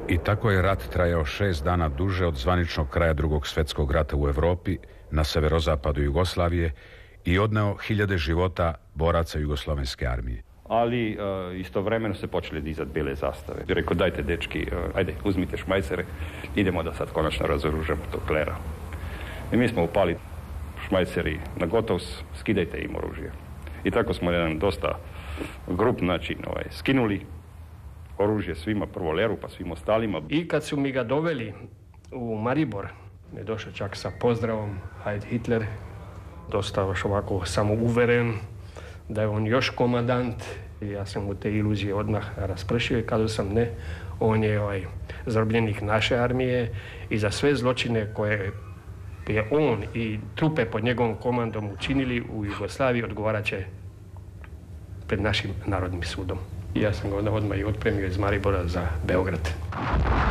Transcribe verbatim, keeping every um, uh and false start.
I tako je rat trajao šest dana duže od zvaničnog kraja drugog svjetskog rata u Europi, na severozapadu Jugoslavije, i odneo hiljade života boraca Jugoslavenske armije. Ali uh, istovremeno se počeli dizati bijele zastave. I rekao, dajte dečki, uh, ajde, uzmite šmajcere, idemo da sad konačno razoružamo tog klera. I mi smo upali šmajceri na gotov, skidajte im oružje. I tako smo jedan dosta grup način ovaj, skinuli oružje svima, prvo Leru pa svim ostalima. I kad su mi ga doveli u Maribor, je došao čak sa pozdravom Heil Hitler, dosta još ovako samouveren da je on još komandant. I ja sam mu te iluzije odmah raspršio i kazao sam ne, on je ovaj zarobljenik naše armije i za sve zločine koje je on i trupe pod njegovom komandom učinili u Jugoslaviji odgovarat će pred našim narodnim sudom. I ja sam ga onda odmah i otpremio iz Maribora za Beograd.